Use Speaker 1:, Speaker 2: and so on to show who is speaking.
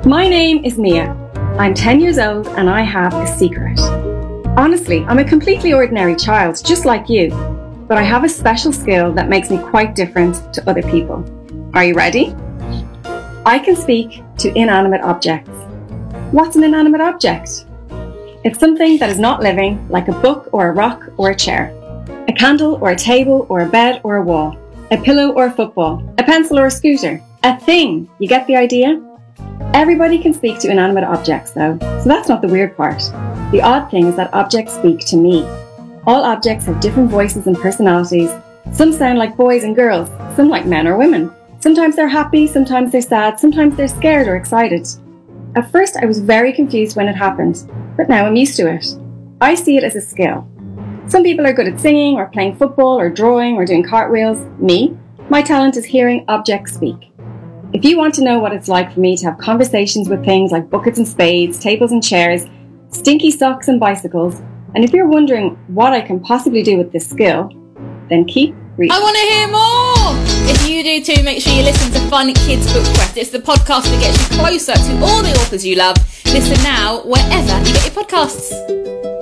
Speaker 1: My name is Mia. I'm 10 years old and I have a secret. Honestly, I'm a completely ordinary child, just like you, but I have a special skill that makes me quite different to other people. Are you ready? I can speak to inanimate objects. What's an inanimate object? It's something that is not living, like a book or a rock or a chair, a candle or a table or a bed or a wall, a pillow or a football, a pencil or a scooter, a thing. You get the idea? Everybody can speak to inanimate objects though, so that's not the weird part. The odd thing is that objects speak to me. All objects have different voices and personalities. Some sound like boys and girls, some like men or women. Sometimes they're happy, sometimes they're sad, sometimes they're scared or excited. At first I was very confused when it happened, but now I'm used to it. I see it as a skill. Some people are good at singing or playing football or drawing or doing cartwheels. Me, my talent is hearing objects speak. If you want to know what it's like for me to have conversations with things like buckets and spades, tables and chairs, stinky socks and bicycles, and if you're wondering what I can possibly do with this skill, then keep reading.
Speaker 2: I want to hear more! If you do too, make sure you listen to Fun Kids Book Quest. It's the podcast that gets you closer to all the authors you love. Listen now wherever you get your podcasts.